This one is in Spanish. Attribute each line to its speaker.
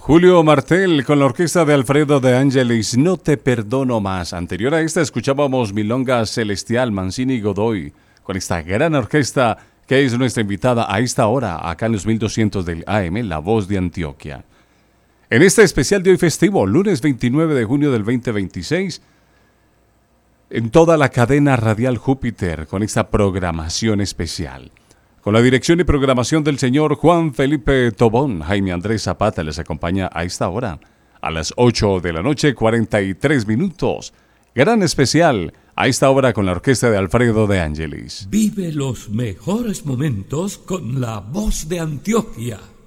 Speaker 1: Julio Martel con la orquesta de Alfredo de Angelis, No te perdono más. Anterior a esta escuchábamos Milonga Celestial, Mancini y Godoy, con esta gran orquesta que es nuestra invitada a esta hora, acá en los 1200 del AM, La Voz de Antioquia. En este especial de hoy festivo, lunes 29 de junio del 2026, en toda la cadena radial Júpiter, con esta programación especial. Con la dirección y programación del señor Juan Felipe Tobón, Jaime Andrés Zapata les acompaña a esta hora, a las 8 de la noche, 43 minutos. Gran especial a esta hora con la orquesta de Alfredo de Angelis.
Speaker 2: Vive los mejores momentos con La Voz de Antioquia.